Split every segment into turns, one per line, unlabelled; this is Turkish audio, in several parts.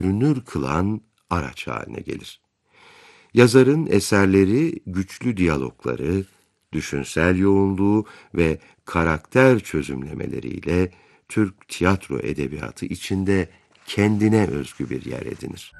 görünür kılan araç haline gelir. Yazarın eserleri güçlü diyalogları, düşünsel yoğunluğu ve karakter çözümlemeleriyle Türk tiyatro edebiyatı içinde kendine özgü bir yer edinir.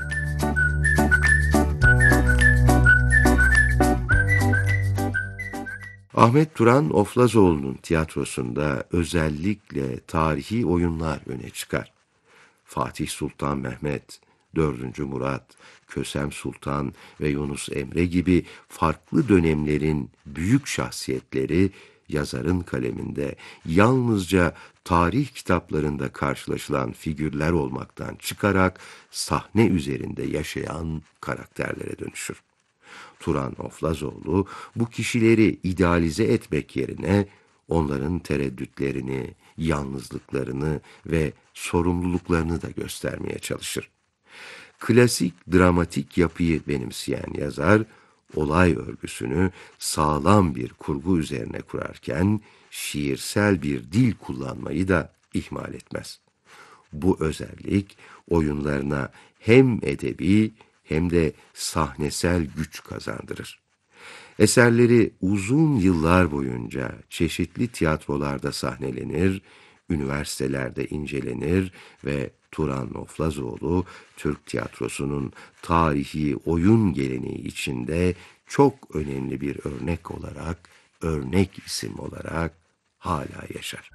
Ahmet Turan Oflazoğlu'nun tiyatrosunda özellikle tarihi oyunlar öne çıkar. Fatih Sultan Mehmet, 4. Murat, Kösem Sultan ve Yunus Emre gibi farklı dönemlerin büyük şahsiyetleri yazarın kaleminde yalnızca tarih kitaplarında karşılaşılan figürler olmaktan çıkarak sahne üzerinde yaşayan karakterlere dönüşür. Turan Oflazoğlu bu kişileri idealize etmek yerine onların tereddütlerini, yalnızlıklarını ve sorumluluklarını da göstermeye çalışır. Klasik dramatik yapıyı benimseyen yazar, olay örgüsünü sağlam bir kurgu üzerine kurarken, şiirsel bir dil kullanmayı da ihmal etmez. Bu özellik oyunlarına hem edebi hem de sahnesel güç kazandırır. Eserleri uzun yıllar boyunca çeşitli tiyatrolarda sahnelenir, üniversitelerde incelenir ve Turan Oflazoğlu, Türk tiyatrosunun tarihi oyun geleneği içinde çok önemli bir örnek olarak, örnek isim olarak hala yaşar.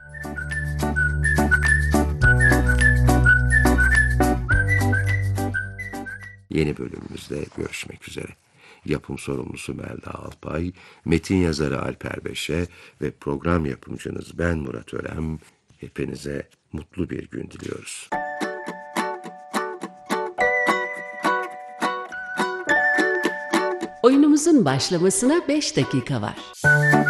Yeni bölümümüzde görüşmek üzere. Yapım sorumlusu Melda Alpay, metin yazarı Alper Beşe ve program yapımcınız ben Murat Örem. Hepinize mutlu bir gün diliyoruz.
Oyunumuzun başlamasına 5 dakika var.